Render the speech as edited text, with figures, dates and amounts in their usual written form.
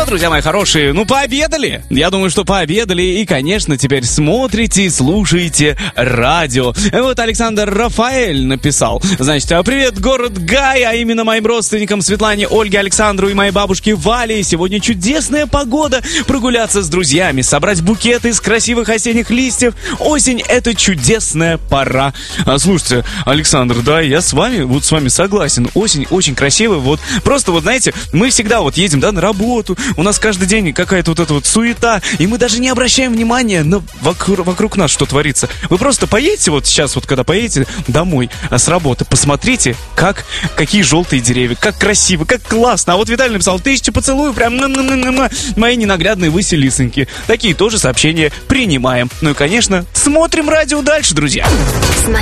что, друзья мои хорошие, пообедали? Я думаю, что пообедали и, конечно, теперь смотрите и слушаете радио. Вот Александр Рафаэль написал. Значит, привет, город Гай, а именно моим родственникам Светлане, Ольге, Александру и моей бабушке Вале. Сегодня чудесная погода. Прогуляться с друзьями, собрать букеты из красивых осенних листьев. Осень — это чудесная пора. Слушайте, Александр, да, я с вами согласен. Осень очень красивая. Просто знаете, мы всегда едем, да, на работу. У нас каждый день какая-то эта суета, и мы даже не обращаем внимания на вокруг нас, что творится. Вы просто поедете сейчас, когда поедете домой с работы, посмотрите, какие желтые деревья, как красиво, как классно. А Виталий написал: 1000 поцелуев, прям мои ненаглядные Василисоньки. Такие тоже сообщения принимаем. Ну и, конечно, смотрим радио дальше, друзья. Смотри